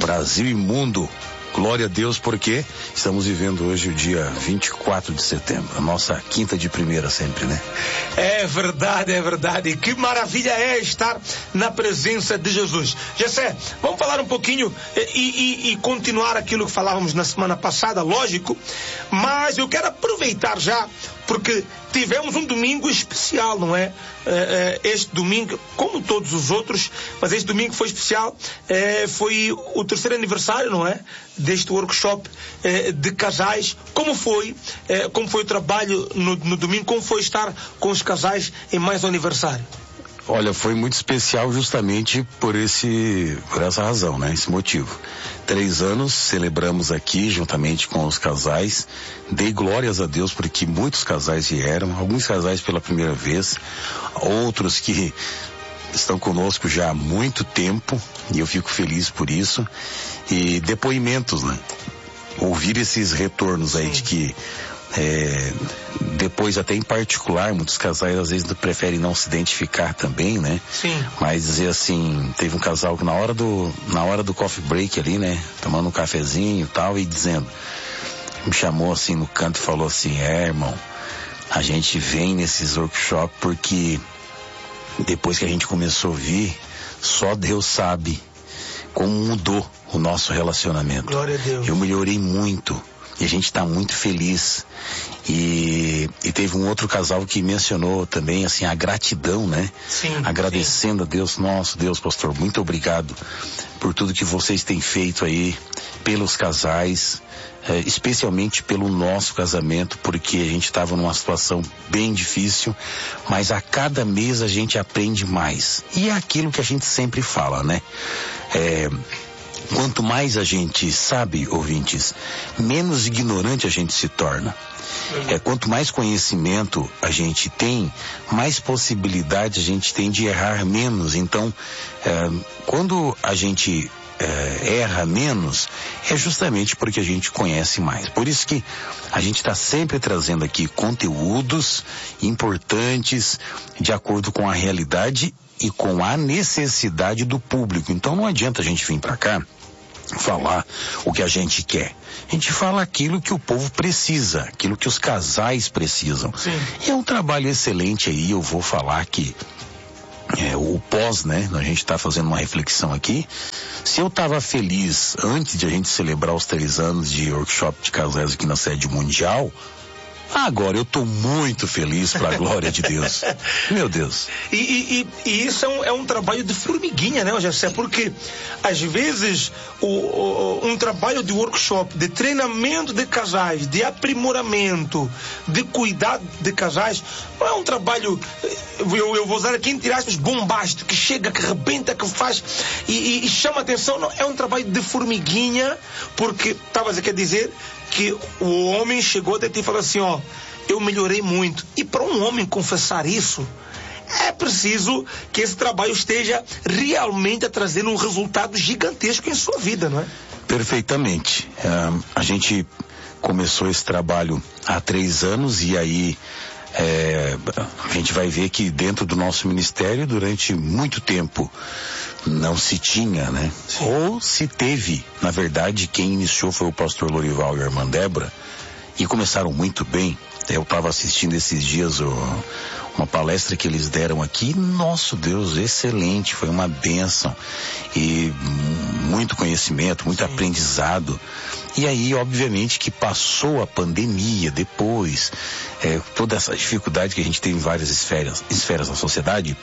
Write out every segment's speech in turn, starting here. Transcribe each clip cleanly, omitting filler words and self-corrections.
Brasil e mundo. Glória a Deus, porque estamos vivendo hoje o dia 24 de setembro, a nossa quinta de primeira sempre, né? É verdade, é verdade. Que maravilha é estar na presença de Jesus. Jessé, vamos falar um pouquinho e continuar aquilo que falávamos na semana passada, lógico, mas eu quero aproveitar já, porque tivemos um domingo especial, não é? Este domingo, como todos os outros, mas este domingo foi especial, foi o terceiro aniversário, não é? Deste workshop de casais. Como foi o trabalho no domingo? Como foi estar com os casais em mais um aniversário? Olha, foi muito especial justamente por essa razão, né? Esse motivo. 3 anos celebramos aqui juntamente com os casais. Dei glórias a Deus porque muitos casais vieram, alguns casais pela primeira vez, outros que estão conosco já há muito tempo, e eu fico feliz por isso. E depoimentos, né? Ouvir esses retornos aí de que depois até em particular, muitos casais às vezes preferem não se identificar também, né? Sim. Mas dizer assim, teve um casal que na hora do coffee break ali, né? Tomando um cafezinho e tal, e dizendo, me chamou assim no canto e falou assim, irmão, a gente vem nesses workshops porque depois que a gente começou a ouvir, só Deus sabe como mudou o nosso relacionamento. Glória a Deus. Eu melhorei muito. E a gente está muito feliz. E teve um outro casal que mencionou também, assim, a gratidão, né? Sim. Agradecendo a Deus. Nosso Deus, pastor, muito obrigado por tudo que vocês têm feito aí, pelos casais, especialmente pelo nosso casamento, porque a gente estava numa situação bem difícil, mas a cada mês a gente aprende mais. E é aquilo que a gente sempre fala, né? Quanto mais a gente sabe, ouvintes, menos ignorante a gente se torna. Quanto mais conhecimento a gente tem, mais possibilidade a gente tem de errar menos. Então, quando a gente erra menos, é justamente porque a gente conhece mais. Por isso que a gente está sempre trazendo aqui conteúdos importantes de acordo com a realidade e com a necessidade do público. Então não adianta a gente vir para cá falar o que a gente quer. A gente fala aquilo que o povo precisa, aquilo que os casais precisam. Sim. E é um trabalho excelente aí, eu vou falar que o pós, né? A gente está fazendo uma reflexão aqui. Se eu estava feliz antes de a gente celebrar os 3 anos de workshop de casais aqui na sede mundial, agora eu estou muito feliz para a glória de Deus. Meu Deus. E isso é um trabalho de formiguinha, né, Jessé? Porque às vezes um trabalho de workshop, de treinamento de casais, de aprimoramento, de cuidado de casais, não é um trabalho, eu vou usar aqui entre aspas, bombástico, que chega, que rebenta, que faz e chama atenção. Não, é um trabalho de formiguinha, porque estavas aqui a dizer que o homem chegou até ti e falou assim, ó, eu melhorei muito. E para um homem confessar isso, é preciso que esse trabalho esteja realmente a trazer um resultado gigantesco em sua vida, não é? Perfeitamente. A gente começou esse trabalho há 3 anos e aí a gente vai ver que dentro do nosso ministério, durante muito tempo, não se tinha, né? Sim. Ou se teve, na verdade, quem iniciou foi o pastor Lorival e a irmã Débora, e começaram muito bem. Eu estava assistindo esses dias uma palestra que eles deram aqui, nosso Deus, excelente, foi uma bênção, e muito conhecimento, muito aprendizado. E aí, obviamente, que passou a pandemia depois, toda essa dificuldade que a gente tem em várias esferas da sociedade,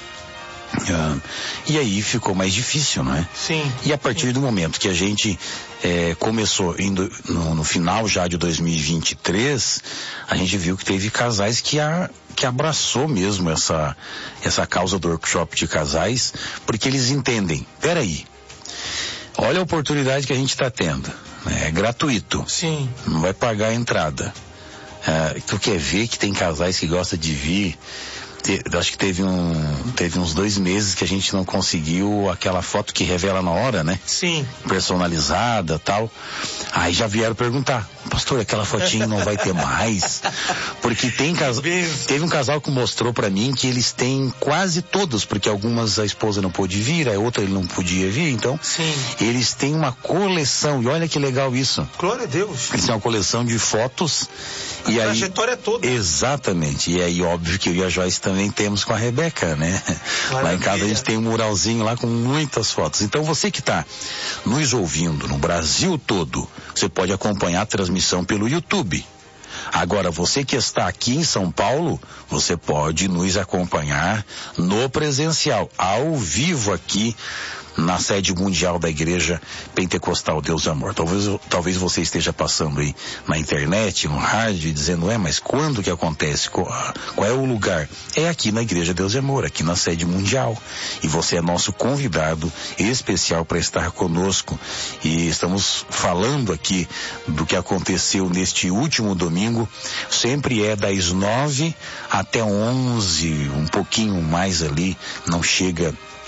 e aí ficou mais difícil, não é? Sim. E a partir do momento que a gente começou indo no final já de 2023, a gente viu que teve casais que abraçou mesmo essa causa do workshop de casais, porque eles entendem, peraí, olha a oportunidade que a gente está tendo, é gratuito. Sim. Não vai pagar a entrada. Tu quer ver que tem casais que gostam de vir Acho que teve uns 2 meses que a gente não conseguiu aquela foto que revela na hora, né? Sim. Personalizada, tal. Aí já vieram perguntar: pastor, aquela fotinha não vai ter mais? Porque teve um casal que mostrou pra mim que eles têm quase todos, porque algumas a esposa não pôde vir, a outra ele não podia vir, então sim, eles têm uma coleção, e olha que legal isso. Glória a Deus. Eles têm uma coleção de fotos. A trajetória toda. Exatamente. E aí, óbvio que eu e a Joyce também temos com a Rebeca, né? Maravilha. Lá em casa a gente tem um muralzinho lá com muitas fotos. Então você que está nos ouvindo no Brasil todo, você pode acompanhar a transmissão pelo YouTube. Agora, você que está aqui em São Paulo, você pode nos acompanhar no presencial, ao vivo aqui na sede mundial da Igreja Pentecostal Deus e Amor. Talvez você esteja passando aí na internet, no rádio, dizendo: mas quando que acontece? Qual é o lugar? É aqui na Igreja Deus e Amor, aqui na sede mundial. E você é nosso convidado especial para estar conosco. E estamos falando aqui do que aconteceu neste último domingo. Sempre é das 9 até 11, um pouquinho mais ali, não chega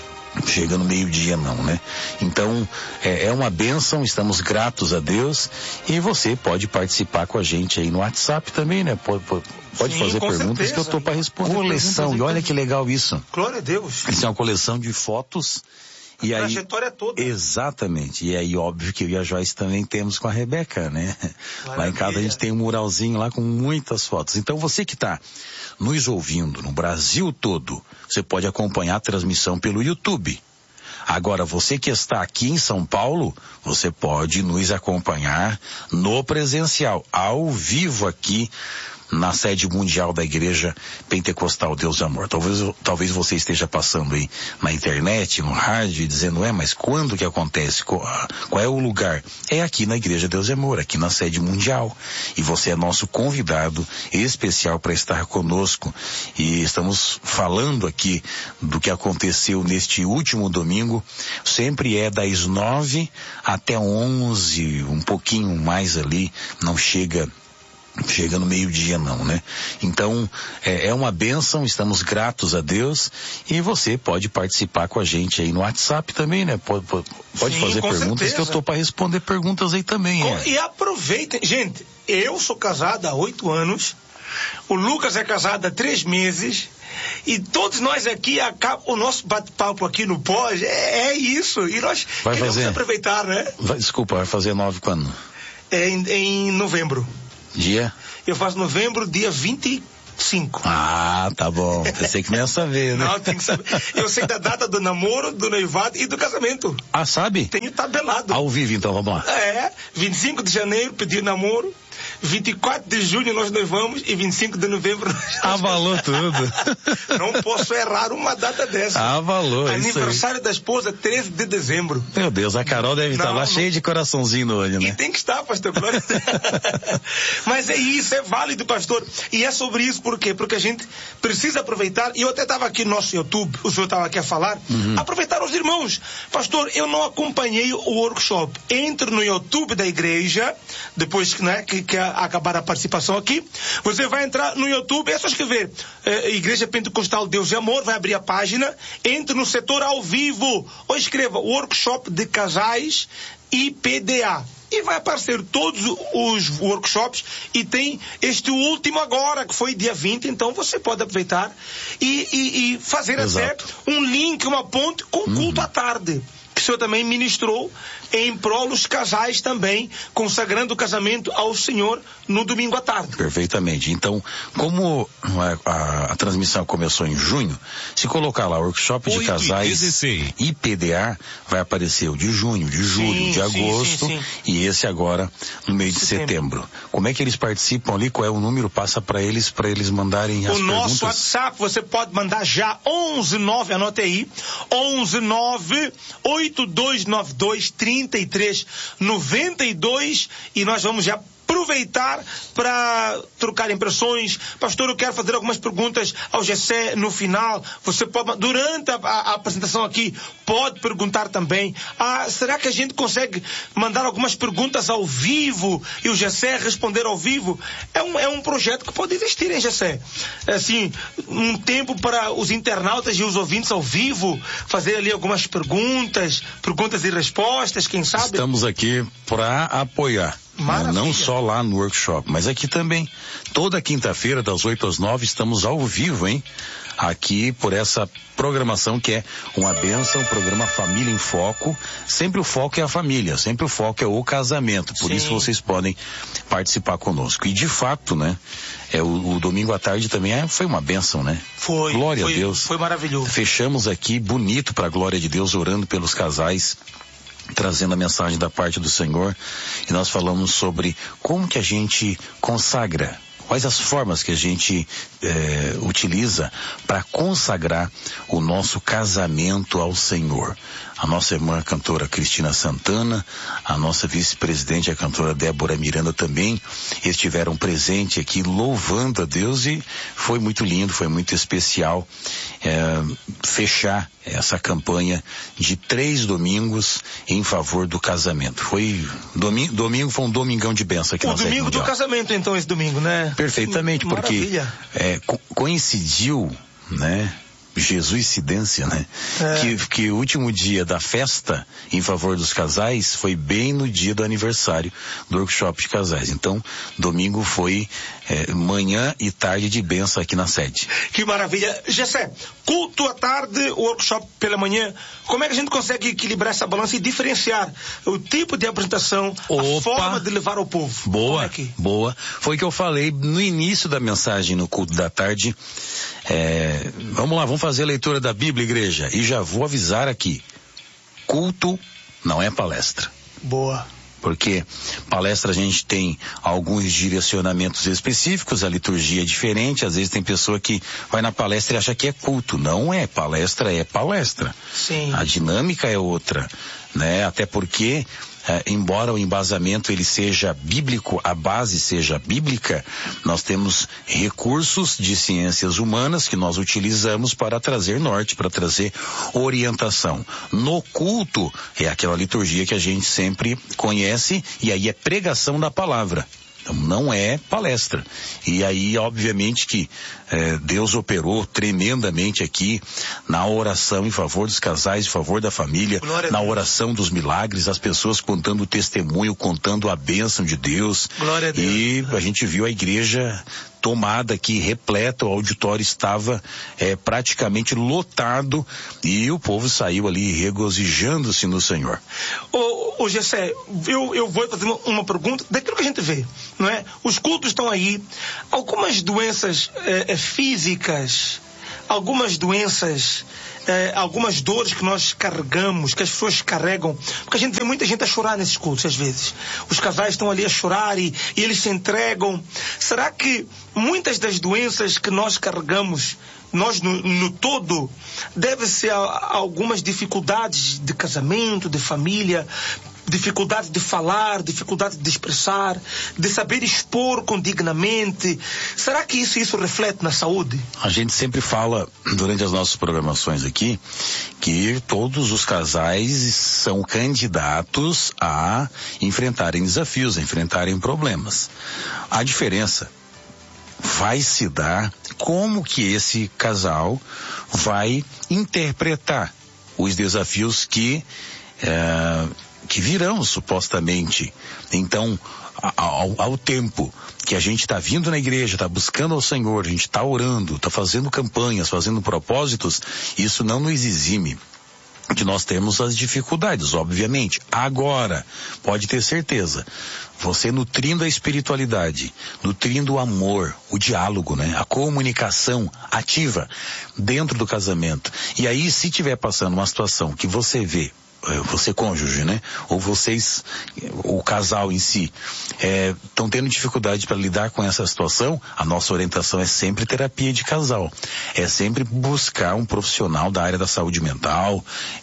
no meio-dia não, né? Então, é uma bênção, estamos gratos a Deus, e você pode participar com a gente aí no WhatsApp também, né? Pode sim, fazer perguntas, certeza, que eu estou para responder. Coleção, e olha que legal isso. Glória a Deus. Isso é uma coleção de fotos. E a trajetória toda. Exatamente. E aí, óbvio que eu e a Joyce também temos com a Rebeca, né? Maravilha. Lá em casa a gente tem um muralzinho lá com muitas fotos. Então você que está nos ouvindo no Brasil todo, você pode acompanhar a transmissão pelo YouTube. Agora, você que está aqui em São Paulo, você pode nos acompanhar no presencial, ao vivo aqui na sede mundial da Igreja Pentecostal Deus e Amor. Talvez você esteja passando aí na internet, no rádio, dizendo: mas quando que acontece? Qual é o lugar? É aqui na Igreja Deus e Amor, aqui na sede mundial. E você é nosso convidado especial para estar conosco. E estamos falando aqui do que aconteceu neste último domingo. Sempre é das 9 até 11, um pouquinho mais ali, não chega no meio-dia não, né? Então, é uma bênção, estamos gratos a Deus, e você pode participar com a gente aí no WhatsApp também, né? Pode sim, fazer perguntas, certeza, que eu estou para responder perguntas aí também. E aproveitem, gente, eu sou casado há 8 anos, o Lucas é casado há 3 meses, e todos nós aqui, o nosso bate-papo aqui no pós é isso, e nós queremos aproveitar, né? Vai fazer 9 quando? Em novembro. Dia? Eu faço novembro, dia 25. Ah, tá bom. Pensei que não ia saber, né? Não, tem que saber. Eu sei da data do namoro, do noivado e do casamento. Ah, sabe? Tenho tabelado. Ao vivo, então, vamos lá. 25 de janeiro, pedi namoro. 24 de junho nós noivamos e 25 de novembro nós... Avalou tudo. Não posso errar uma data dessa. Avalou, aniversário da esposa, 13 de dezembro. Meu Deus, a Carol deve estar lá cheia de coraçãozinho no olho, né? E tem que estar, pastor. Mas é isso, é válido, pastor. E é sobre isso, por quê? Porque a gente precisa aproveitar, e eu até estava aqui no nosso YouTube, o senhor estava aqui a falar, aproveitar os irmãos. Pastor, eu não acompanhei o workshop. Entre no YouTube da igreja, depois que acabar a participação aqui, você vai entrar no YouTube, é só escrever Igreja Pentecostal Deus e Amor, vai abrir a página, entre no setor ao vivo, ou escreva Workshop de Casais IPDA. E vai aparecer todos os workshops, e tem este último agora, que foi dia 20, então você pode aproveitar e fazer até um link, uma ponte com o culto à tarde. Que o senhor também ministrou em prol dos casais também, consagrando o casamento ao Senhor no domingo à tarde. Perfeitamente. Então, como a transmissão começou em junho, se colocar lá workshop de casais IPDA, vai aparecer o de junho, de julho, de agosto, e esse agora no mês de setembro. Como é que eles participam ali? Qual é o número? Passa para eles mandarem as perguntas. O nosso WhatsApp você pode mandar já 119, anote aí, 11982923392, e nós vamos já aproveitar para trocar impressões. Pastor, eu quero fazer algumas perguntas ao Gessé no final. Você pode, durante a apresentação aqui, pode perguntar também. Será que a gente consegue mandar algumas perguntas ao vivo e o Gessé responder ao vivo? É um projeto que pode existir, hein, Gessé? Assim, um tempo para os internautas e os ouvintes ao vivo fazer ali algumas perguntas e respostas, quem sabe? Estamos aqui para apoiar. Maravilha. Não só lá no workshop, mas aqui também. Toda quinta-feira, das 8 às 9, estamos ao vivo, hein? Aqui por essa programação que é uma bênção, programa Família em Foco. Sempre o foco é a família, sempre o foco é o casamento. Por Sim. isso vocês podem participar conosco. E de fato, né? O domingo à tarde também foi uma bênção, né? Foi. Glória a Deus. Foi maravilhoso. Fechamos aqui bonito para a glória de Deus, orando pelos casais, trazendo a mensagem da parte do Senhor, e nós falamos sobre como que a gente consagra, quais as formas que a gente utiliza para consagrar o nosso casamento ao Senhor. A nossa irmã cantora Cristina Santana, a nossa vice-presidente, a cantora Débora Miranda também estiveram presentes aqui louvando a Deus, e foi muito lindo, foi muito especial fechar essa campanha de 3 domingos em favor do casamento. Domingo foi um domingão de bênção aqui na Sede Mundial. O domingo do casamento, então, esse domingo, né? Perfeitamente, porque coincidiu, né? Jesuicidência, né? Que o último dia da festa em favor dos casais foi bem no dia do aniversário do workshop de casais. Então, domingo foi manhã e tarde de bênção aqui na sede. Que maravilha. Gessé, culto à tarde, workshop pela manhã. Como é que a gente consegue equilibrar essa balança e diferenciar o tipo de apresentação, a forma de levar ao povo? Boa, boa. Foi o que eu falei no início da mensagem no culto da tarde. Vamos lá, vamos fazer a leitura da Bíblia, igreja. E já vou avisar aqui. Culto não é palestra. Boa. Porque palestra a gente tem alguns direcionamentos específicos, a liturgia é diferente, às vezes tem pessoa que vai na palestra e acha que é culto. Não é, palestra é palestra. Sim. A dinâmica é outra, né? Até porque embora o embasamento ele seja bíblico, a base seja bíblica, nós temos recursos de ciências humanas que nós utilizamos para trazer norte, para trazer orientação. No culto é aquela liturgia que a gente sempre conhece, e aí é pregação da palavra. Então não é palestra. E aí, obviamente que Deus operou tremendamente aqui na oração em favor dos casais, em favor da família, na oração dos milagres, as pessoas contando o testemunho, contando a bênção de Deus. Glória a Deus. E a gente viu a igreja tomada aqui, repleta, o auditório estava praticamente lotado, e o povo saiu ali regozijando-se no Senhor. Ô Gessé, eu vou fazer uma pergunta daquilo que a gente vê, não é? Os cultos estão aí, algumas doenças físicas, algumas doenças, algumas dores que nós carregamos, que as pessoas carregam, porque a gente vê muita gente a chorar nesses cultos às vezes. Os casais estão ali a chorar e eles se entregam. Será que muitas das doenças que nós carregamos, nós no todo, deve ser algumas dificuldades de casamento, de família, dificuldade de falar, dificuldade de expressar, de saber expor dignamente? Será que isso reflete na saúde? A gente sempre fala, durante as nossas programações aqui, que todos os casais são candidatos a enfrentarem desafios, a enfrentarem problemas. A diferença vai se dar como que esse casal vai interpretar os desafios que virão, supostamente. Então, ao tempo que a gente está vindo na igreja, está buscando ao Senhor, a gente está orando, está fazendo campanhas, fazendo propósitos, isso não nos exime de nós termos as dificuldades, obviamente. Agora, pode ter certeza, você nutrindo a espiritualidade, nutrindo o amor, o diálogo, né? A comunicação ativa dentro do casamento. E aí, se tiver passando uma situação que você vê você cônjuge, né? Ou vocês, o casal em si, estão tendo dificuldade para lidar com essa situação, a nossa orientação é sempre terapia de casal. É sempre buscar um profissional da área da saúde mental,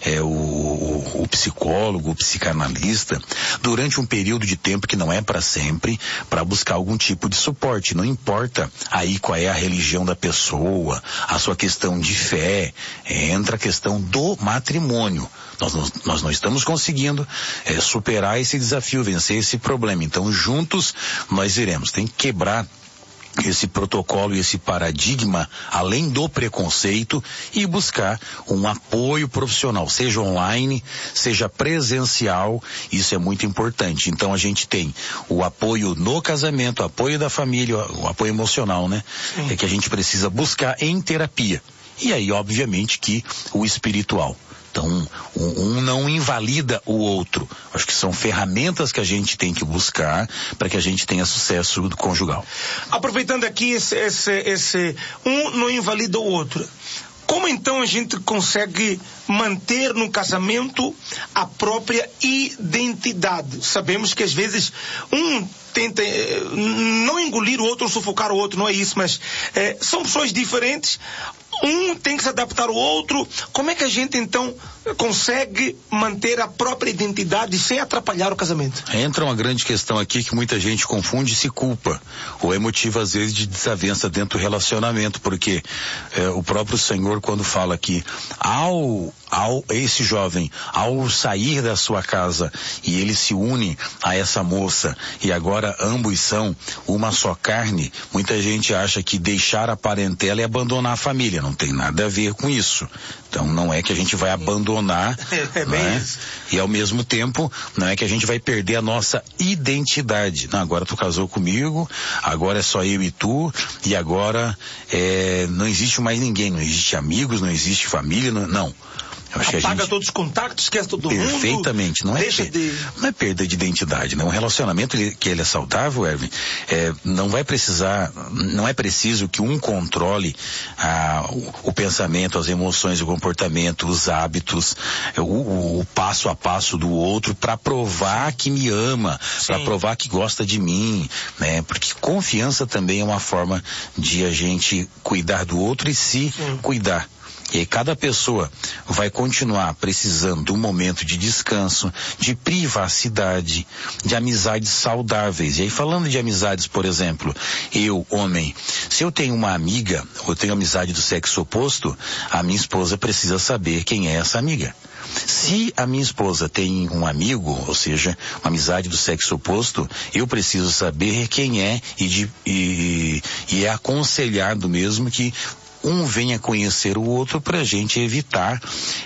o psicólogo, o psicanalista, durante um período de tempo que não é para sempre, para buscar algum tipo de suporte. Não importa aí qual é a religião da pessoa, a sua questão de fé, entra a questão do matrimônio. Nós não estamos conseguindo superar esse desafio, vencer esse problema. Então, juntos, nós iremos. Tem que quebrar esse protocolo e esse paradigma, além do preconceito, e buscar um apoio profissional, seja online, seja presencial. Isso é muito importante. Então a gente tem o apoio no casamento, o apoio da família, o apoio emocional, né? É que a gente precisa buscar em terapia. E aí, obviamente, que o espiritual. Então, um não invalida o outro. Acho que são ferramentas que a gente tem que buscar para que a gente tenha sucesso conjugal. Aproveitando aqui esse um não invalida o outro. Como então a gente consegue manter no casamento a própria identidade? Sabemos que às vezes um tenta não engolir o outro ou sufocar o outro, não é isso, mas são pessoas diferentes. Um tem que se adaptar ao outro. Como é que a gente então consegue manter a própria identidade sem atrapalhar o casamento? Entra uma grande questão aqui que muita gente confunde e se culpa, ou é motivo às vezes de desavença dentro do relacionamento, porque o próprio Senhor, quando fala que esse jovem, ao sair da sua casa e ele se une a essa moça e agora ambos são uma só carne, muita gente acha que deixar a parentela é abandonar a família. Não tem nada a ver com isso. Então não é que a gente vai abandonar, né? E ao mesmo tempo não é que a gente vai perder a nossa identidade. Não, agora tu casou comigo, agora é só eu e tu, e agora não existe mais ninguém, não existe amigos, não existe família, não. Apaga todos os contatos, esquece todo mundo. Perfeitamente, não é perda de identidade, né? Um relacionamento que ele é saudável, Erwin, não é preciso que um controle o pensamento, as emoções, o comportamento, os hábitos, o passo a passo do outro para provar que me ama, para provar que gosta de mim, né? Porque confiança também é uma forma de a gente cuidar do outro e se cuidar. E aí cada pessoa vai continuar precisando de um momento de descanso, de privacidade, de amizades saudáveis. E aí falando de amizades, por exemplo, eu, homem, se eu tenho uma amiga, ou eu tenho amizade do sexo oposto, a minha esposa precisa saber quem é essa amiga. Se a minha esposa tem um amigo, ou seja, uma amizade do sexo oposto, eu preciso saber quem é e é aconselhado mesmo que um venha conhecer o outro para a gente evitar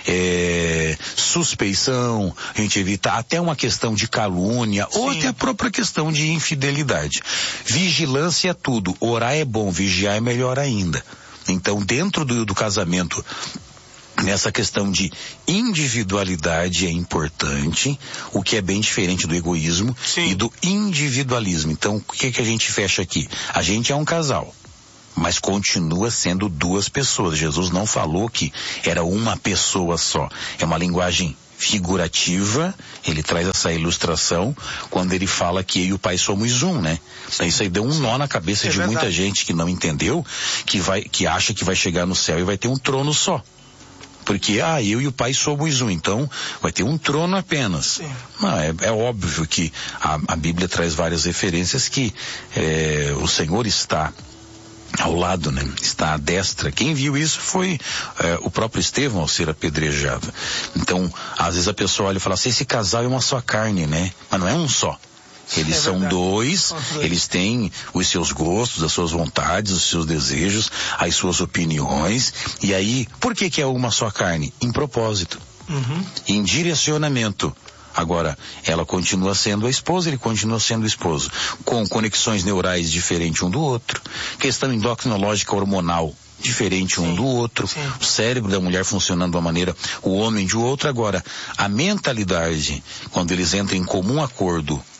suspeição, a gente evitar até uma questão de calúnia ou até a própria questão de infidelidade. Vigilância é tudo, orar é bom, vigiar é melhor ainda. Então dentro do casamento, nessa questão de individualidade é importante, o que é bem diferente do egoísmo e do individualismo. Então o que a gente fecha aqui? A gente é um casal, mas continua sendo duas pessoas. Jesus não falou que era uma pessoa só. É uma linguagem figurativa, ele traz essa ilustração quando ele fala que eu e o Pai somos um, né? Isso aí deu um nó na cabeça de muita gente que não entendeu, que acha que vai chegar no céu e vai ter um trono só. Porque, eu e o Pai somos um, então vai ter um trono apenas. Não, é óbvio que a Bíblia traz várias referências que o Senhor está ao lado, né? Está à destra. Quem viu isso foi o próprio Estevão ao ser apedrejado. Então, às vezes a pessoa olha e fala assim, esse casal é uma só carne, né? Mas não é um só. Eles são dois, eles têm os seus gostos, as suas vontades, os seus desejos, as suas opiniões. E aí, por que é uma só carne? Em propósito, em direcionamento. Agora, ela continua sendo a esposa, ele continua sendo o esposo, com conexões neurais diferentes um do outro, questão endocrinológica hormonal diferente um do outro, o cérebro da mulher funcionando de uma maneira, o homem de outra. Agora, a mentalidade, quando eles entram em comum acordo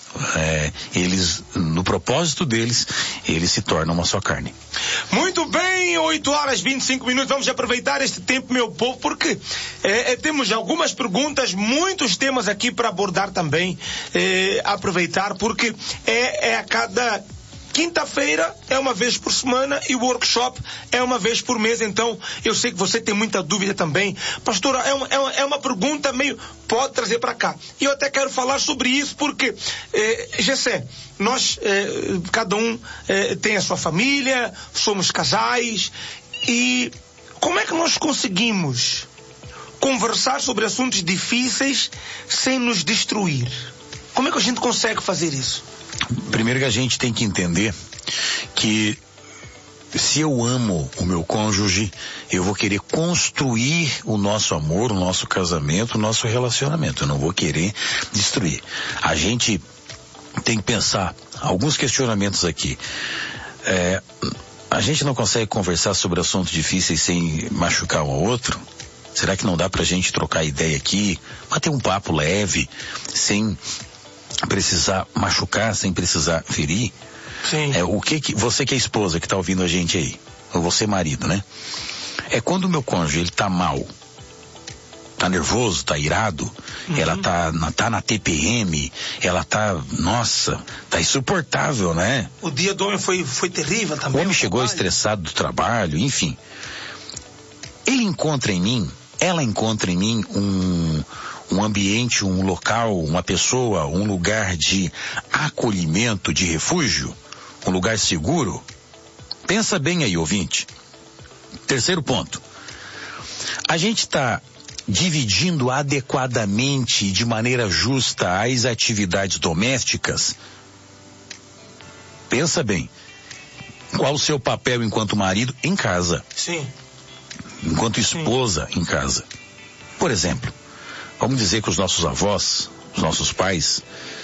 eles, no propósito deles, eles se tornam uma só carne. Muito bem, 8h25. Vamos aproveitar este tempo, meu povo, porque temos algumas perguntas, muitos temas aqui para abordar também. Aproveitar, porque a cada quinta-feira é uma vez por semana e o workshop é uma vez por mês. Então, eu sei que você tem muita dúvida também. Pastora, é uma pergunta meio... Pode trazer para cá. E eu até quero falar sobre isso porque, Gessé, nós, cada um tem a sua família, somos casais, e como é que nós conseguimos conversar sobre assuntos difíceis sem nos destruir? Como é que a gente consegue fazer isso? Primeiro que a gente tem que entender que se eu amo o meu cônjuge, eu vou querer construir o nosso amor, o nosso casamento, o nosso relacionamento. Eu não vou querer destruir. A gente tem que pensar alguns questionamentos aqui. A gente não consegue conversar sobre assuntos difíceis sem machucar um ao outro? Será que não dá pra gente trocar ideia aqui, bater um papo leve, sem precisar machucar, sem precisar ferir? Sim. Você que é esposa, que tá ouvindo a gente aí, ou você marido, né? Quando o meu cônjuge, ele tá mal, tá nervoso, tá irado, ela tá na TPM, ela tá, nossa, tá insuportável, né? O dia do homem foi terrível também. O homem chegou estressado do trabalho, enfim. Ela encontra em mim um ambiente, um local, uma pessoa, um lugar de acolhimento, de refúgio, um lugar seguro. Pensa bem aí, ouvinte. Terceiro ponto. A gente está dividindo adequadamente, de maneira justa, as atividades domésticas? Pensa bem. Qual o seu papel enquanto marido em casa? Sim. Enquanto esposa em casa? Por exemplo, vamos dizer que os nossos avós, os nossos pais,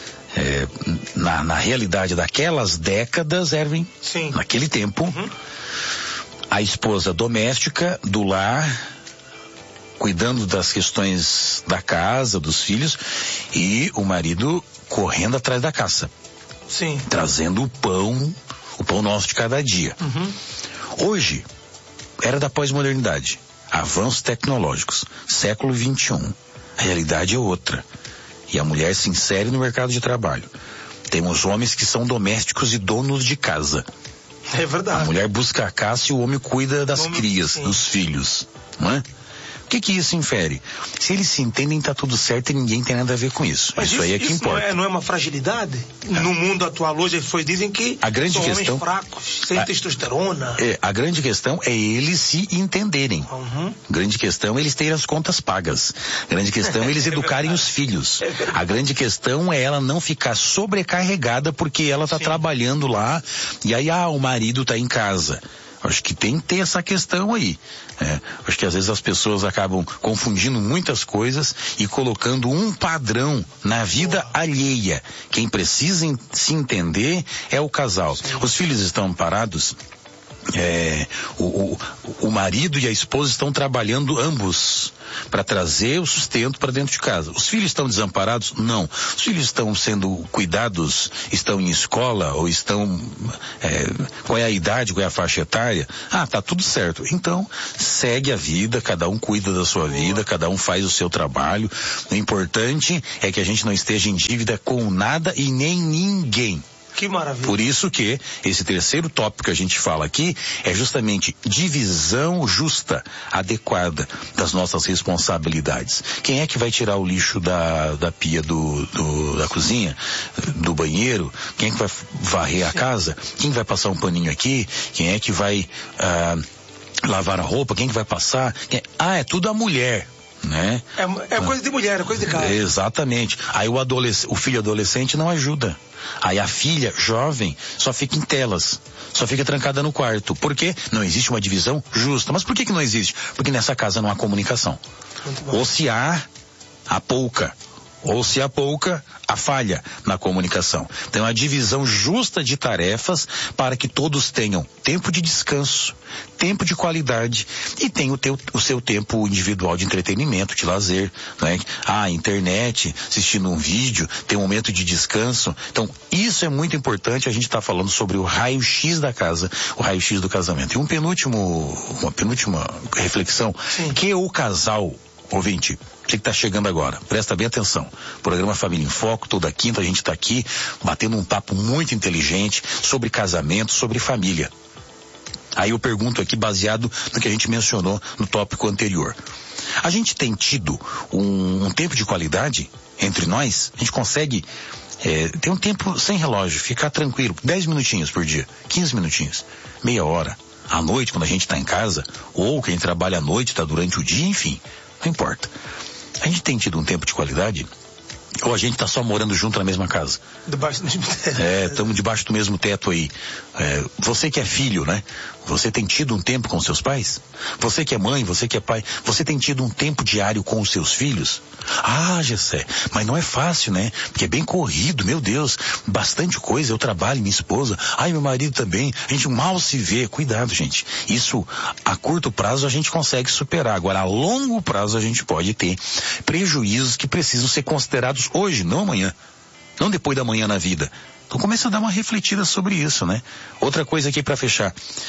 na realidade daquelas décadas, Erwin, sim, naquele tempo, a esposa doméstica do lar, cuidando das questões da casa, dos filhos, e o marido correndo atrás da caça. Sim. Trazendo o pão nosso de cada dia. Hoje, era da pós-modernidade, avanços tecnológicos, século XXI. A realidade é outra. E a mulher se insere no mercado de trabalho. Temos homens que são domésticos e donos de casa. É verdade. A mulher busca a caça e o homem cuida das crias, sim, dos filhos. Não é? O que isso infere? Se eles se entendem, tá tudo certo e ninguém tem nada a ver com isso. Mas isso aí é que importa. Não é uma fragilidade? No mundo atual hoje, as pessoas dizem que são homens fracos, sem testosterona. A grande questão é eles se entenderem. Grande questão é eles terem as contas pagas. Grande questão é eles educarem os filhos. A grande questão é ela não ficar sobrecarregada porque ela tá trabalhando lá e aí o marido tá em casa. Acho que tem que ter essa questão aí. Acho que às vezes as pessoas acabam confundindo muitas coisas e colocando um padrão na vida alheia. Quem precisa se entender é o casal. Sim. Os filhos estão parados. O marido e a esposa estão trabalhando ambos para trazer o sustento para dentro de casa. Os filhos estão desamparados? Não. Os filhos estão sendo cuidados, estão em escola ou estão... qual é a idade, qual é a faixa etária? Tá tudo certo. Então, segue a vida, cada um cuida da sua vida, cada um faz o seu trabalho. O importante é que a gente não esteja em dívida com nada e nem ninguém. Que maravilha. Por isso que esse terceiro tópico que a gente fala aqui é justamente divisão justa, adequada das nossas responsabilidades. Quem é que vai tirar o lixo da pia da cozinha, do banheiro? Quem é que vai varrer a casa? Quem vai passar um paninho aqui? Quem é que vai lavar a roupa? Quem é que vai passar? É tudo a mulher. Né? É coisa de mulher, é coisa de casa. Exatamente. Aí o filho adolescente não ajuda. Aí a filha jovem só fica em telas, só fica trancada no quarto. Por quê? Não existe uma divisão justa. Mas por que não existe? Porque nessa casa não há comunicação. Ou se há pouca. Ou se há pouca, a falha na comunicação. Então, a divisão justa de tarefas para que todos tenham tempo de descanso, tempo de qualidade e tenham o seu tempo individual de entretenimento, de lazer, né? Internet, assistindo um vídeo, tem um momento de descanso. Então, isso é muito importante. A gente está falando sobre o raio-x da casa, o raio-x do casamento. E uma penúltima reflexão, sim, que o casal, ouvinte, você que está chegando agora, presta bem atenção. Programa Família em Foco, toda quinta a gente está aqui batendo um papo muito inteligente sobre casamento, sobre família. Aí eu pergunto aqui, baseado no que a gente mencionou no tópico anterior. A gente tem tido um tempo de qualidade entre nós? A gente consegue ter um tempo sem relógio, ficar tranquilo, 10 minutinhos por dia, 15 minutinhos, meia hora, à noite quando a gente está em casa, ou quem trabalha à noite está durante o dia, enfim, não importa. A gente tem tido um tempo de qualidade? Ou a gente está só morando junto na mesma casa? Debaixo do mesmo teto. Estamos debaixo do mesmo teto aí. Você que é filho, né? Você tem tido um tempo com seus pais? Você que é mãe, você que é pai, você tem tido um tempo diário com os seus filhos? Gessé, mas não é fácil, né? Porque é bem corrido, meu Deus, bastante coisa, eu trabalho, minha esposa, meu marido também, a gente mal se vê. Cuidado, gente. Isso, a curto prazo a gente consegue superar. Agora, a longo prazo a gente pode ter prejuízos que precisam ser considerados hoje, não amanhã. Não depois da manhã na vida. Então começa a dar uma refletida sobre isso, né? Outra coisa aqui para fechar.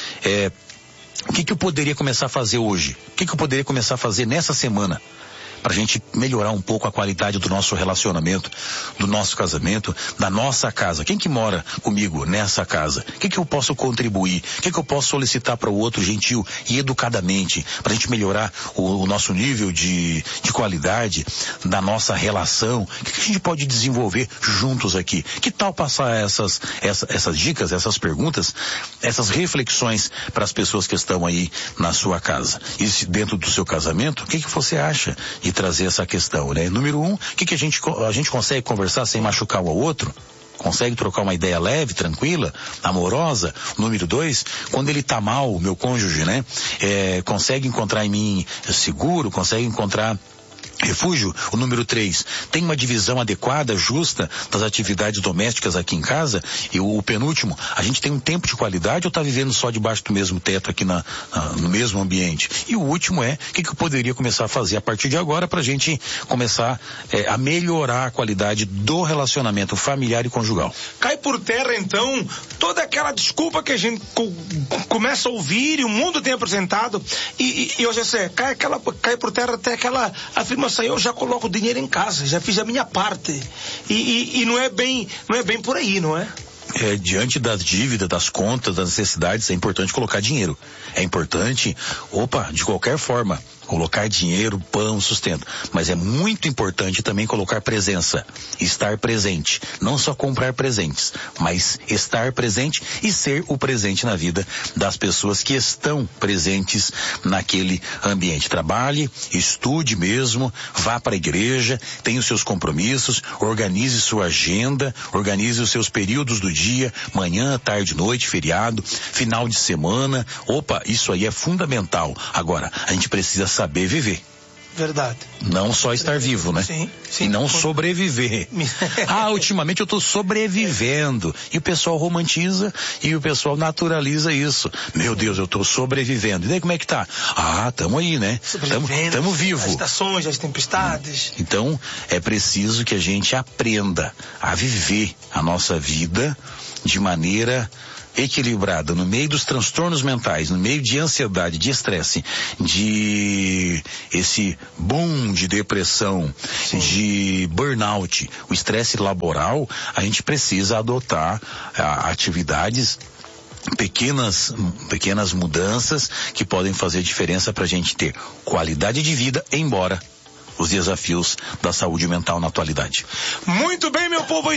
O que eu poderia começar a fazer hoje? O que eu poderia começar a fazer nessa semana? Para a gente melhorar um pouco a qualidade do nosso relacionamento, do nosso casamento, da nossa casa. Quem que mora comigo nessa casa? O que eu posso contribuir? O que eu posso solicitar para o outro gentil e educadamente? Para a gente melhorar o nosso nível de qualidade da nossa relação? O que a gente pode desenvolver juntos aqui? Que tal passar essas dicas, essas perguntas, essas reflexões para as pessoas que estão aí na sua casa? E dentro do seu casamento, o que você acha de trazer essa questão, né? Número 1, o que a gente consegue conversar sem machucar um ao outro? Consegue trocar uma ideia leve, tranquila, amorosa? Número 2, quando ele tá mal, o meu cônjuge, né? Consegue encontrar em mim seguro, consegue encontrar refúgio? O número 3, tem uma divisão adequada, justa das atividades domésticas aqui em casa? E o penúltimo, a gente tem um tempo de qualidade ou está vivendo só debaixo do mesmo teto aqui no mesmo ambiente? E o último o que eu poderia começar a fazer a partir de agora para a gente começar a melhorar a qualidade do relacionamento familiar e conjugal? Cai por terra, então, toda aquela desculpa que a gente começa a ouvir e o mundo tem apresentado e hoje cai por terra até aquela afirmação: eu já coloco dinheiro em casa, já fiz a minha parte. E não é bem por aí, não é? Diante das dívidas, das contas, das necessidades, é importante colocar dinheiro. É importante, de qualquer forma, colocar dinheiro, pão, sustento. Mas é muito importante também colocar presença, estar presente. Não só comprar presentes, mas estar presente e ser o presente na vida das pessoas que estão presentes naquele ambiente. Trabalhe, estude mesmo, vá para a igreja, tenha os seus compromissos, organize sua agenda, organize os seus períodos do dia, manhã, tarde, noite, feriado, final de semana. Isso aí é fundamental. Agora, a gente precisa saber viver. Verdade. Não só estar vivo, né? Sim. E não sobreviver. Ultimamente eu estou sobrevivendo. E o pessoal romantiza e o pessoal naturaliza isso. Meu Deus, eu estou sobrevivendo. E daí como é que tá? Tamo aí, né? Tamo vivo. As estações, as tempestades. Então, é preciso que a gente aprenda a viver a nossa vida de maneira equilibrada, no meio dos transtornos mentais, no meio de ansiedade, de estresse, de esse boom de depressão, sim, de burnout, o estresse laboral. A gente precisa adotar atividades, pequenas mudanças que podem fazer diferença para a gente ter qualidade de vida, embora os desafios da saúde mental na atualidade. Muito bem, meu povo,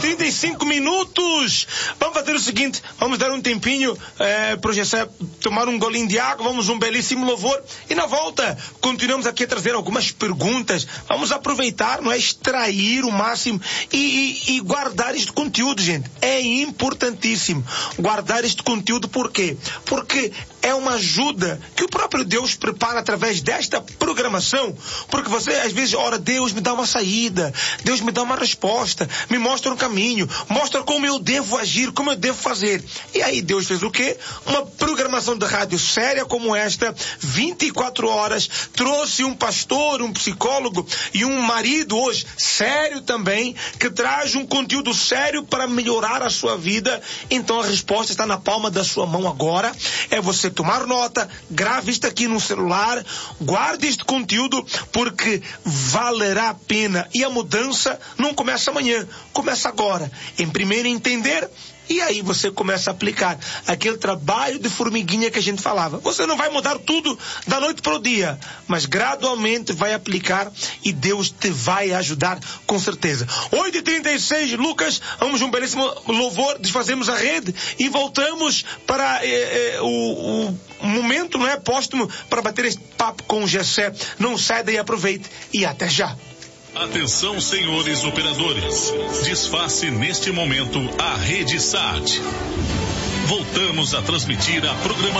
8h35. Vamos fazer o seguinte, vamos dar um tempinho para o Gessé tomar um golinho de água, vamos um belíssimo louvor e na volta continuamos aqui a trazer algumas perguntas. Vamos aproveitar, não é? Extrair o máximo e guardar este conteúdo, gente. É importantíssimo guardar este conteúdo. Por quê? Porque é uma ajuda que o próprio Deus prepara através desta programação, porque você às vezes ora, Deus me dá uma saída, Deus me dá uma resposta, me mostra um caminho, mostra como eu devo agir, como eu devo fazer. E aí Deus fez o quê? Uma programação de rádio séria como esta, 24 horas, trouxe um pastor, um psicólogo e um marido hoje, sério também, que traz um conteúdo sério para melhorar a sua vida. Então a resposta está na palma da sua mão agora. É você tomar nota, grave isto aqui no celular, guarde este conteúdo, porque valerá a pena. E a mudança não começa amanhã, começa agora. Em primeiro entender, e aí você começa a aplicar aquele trabalho de formiguinha que a gente falava. Você não vai mudar tudo da noite para o dia, mas gradualmente vai aplicar e Deus te vai ajudar com certeza. 8h36, Lucas, vamos um belíssimo louvor, desfazemos a rede e voltamos para o momento, não é, póstumo, para bater este papo com o Jessé. Não sai daí, aproveite e até já. Atenção, senhores operadores. Desface neste momento a rede SAT. Voltamos a transmitir a programação.